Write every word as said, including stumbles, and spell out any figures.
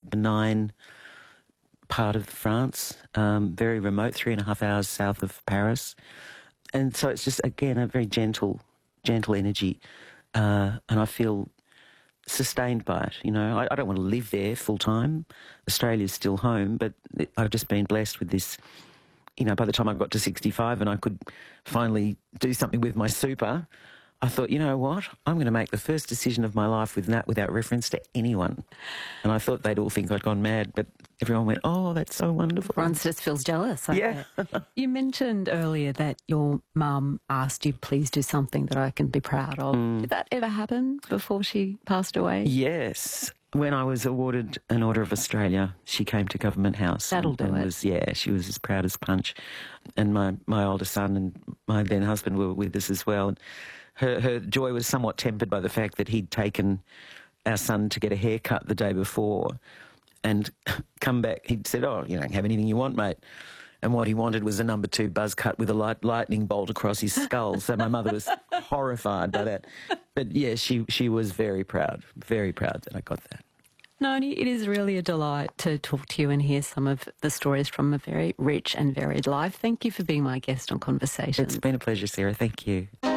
benign part of France, um, very remote, three and a half hours south of Paris. And so it's just, again, a very gentle, gentle energy. Uh, and I feel sustained by it. You know, I, I don't want to live there full time. Australia's still home, but I've just been blessed with this. You know, by the time I got to sixty-five and I could finally do something with my super, I thought, you know what, I'm going to make the first decision of my life with that without reference to anyone. And I thought they'd all think I'd gone mad, but everyone went, oh, that's so wonderful. Ron just feels jealous. I Yeah. You mentioned earlier that your mum asked you, please do something that I can be proud of. Mm. Did that ever happen before she passed away? Yes. When I was awarded an Order of Australia, she came to Government House. That'll and, do and it. Was, yeah, she was as proud as punch. And my, my older son and my then husband were with us as well. And her, her joy was somewhat tempered by the fact that he'd taken our son to get a haircut the day before and come back. He'd said, oh, you don't have anything you want, mate. And what he wanted was a number two buzz cut with a light, lightning bolt across his skull. So my mother was horrified by that. But, yeah, she, she was very proud, very proud that I got that. Noni, it is really a delight to talk to you and hear some of the stories from a very rich and varied life. Thank you for being my guest on Conversations. It's been a pleasure, Sarah. Thank you.